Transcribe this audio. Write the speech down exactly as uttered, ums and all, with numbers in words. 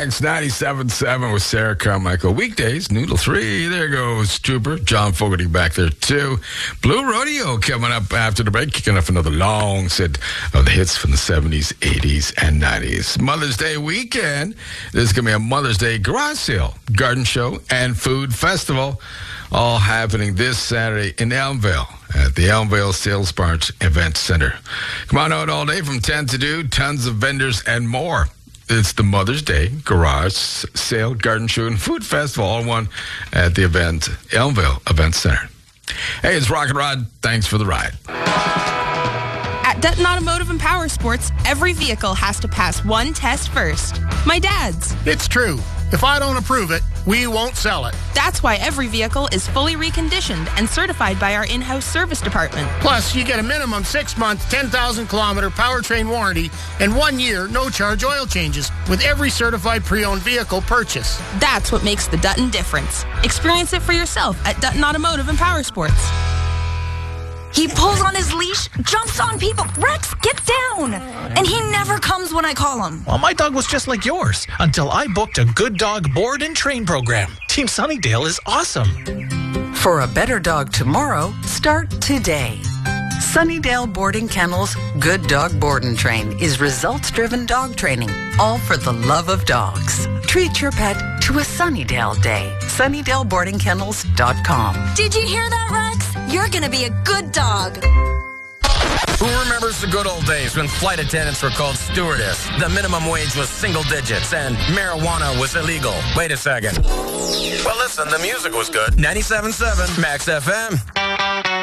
X ninety-seven point seven with Sarah Carmichael. Weekdays, Noodle three. There goes Trooper. John Fogerty back there, too. Blue Rodeo coming up after the break, kicking off another long set of the hits from the seventies, eighties, and nineties. Mother's Day weekend. This is going to be a Mother's Day garage sale, garden show, and food festival, all happening this Saturday in Elmvale at the Elmvale Sales Barge Event Center. Come on out all day from ten to two, tons of vendors and more. It's the Mother's Day Garage Sale, Garden Show, and Food Festival, all one at the event, Elmvale Event Center. Hey, it's Rocket Rod. Thanks for the ride. At Dutton Automotive and Power Sports, every vehicle has to pass one test first. My dad's. It's true. If I don't approve it, we won't sell it. That's why every vehicle is fully reconditioned and certified by our in-house service department. Plus, you get a minimum six-month, ten thousand kilometer powertrain warranty and one year no-charge oil changes with every certified pre-owned vehicle purchase. That's what makes the Dutton difference. Experience it for yourself at Dutton Automotive and Power Sports. He pulls on his leash, jumps on people. Rex, get down! And he never comes when I call him. Well, my dog was just like yours until I booked a Good Dog board and train program. Team Sunnydale is awesome. For a better dog tomorrow, start today. Sunnydale Boarding Kennels Good Dog Board and Train is results-driven dog training, all for the love of dogs. Treat your pet to a Sunnydale day. Sunnydale Boarding Kennels dot com. Did you hear that, Rex? You're gonna be a good dog. Who remembers the good old days when flight attendants were called stewardess, the minimum wage was single digits, and marijuana was illegal? Wait a second. Well, listen, the music was good. ninety-seven point seven Max F M.